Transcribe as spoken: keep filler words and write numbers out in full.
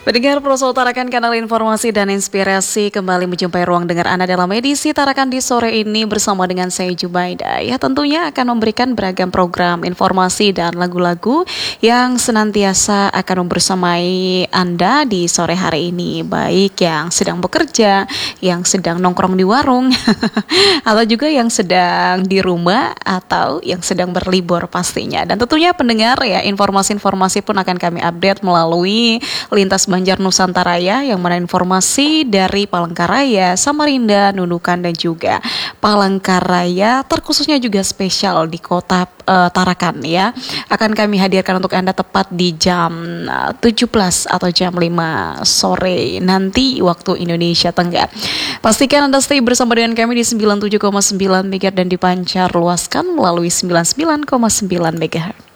Pendengar Proso Tarakan, kanal informasi dan inspirasi, kembali menjumpai ruang dengar Anda dalam edisi Tarakan di sore ini bersama dengan saya Jubaida. Ya, tentunya akan memberikan beragam program informasi dan lagu-lagu yang senantiasa akan membersamai Anda di sore hari ini, baik yang sedang bekerja, yang sedang nongkrong di warung, atau juga yang sedang di rumah atau yang sedang berlibur pastinya. Dan tentunya pendengar, ya, informasi-informasi pun akan kami update melalui Lintas Banjar Nusantara, ya, yang mana informasi dari Palangkaraya, Samarinda, Nunukan dan juga Palangkaraya, terkhususnya juga spesial di kota uh, Tarakan, ya, akan kami hadirkan untuk Anda tepat di jam uh, tujuh belas atau jam lima sore nanti waktu Indonesia Tenggara. Pastikan Anda stay bersama dengan kami di sembilan puluh tujuh koma sembilan megahertz dan dipancar luaskan melalui sembilan puluh sembilan koma sembilan megahertz.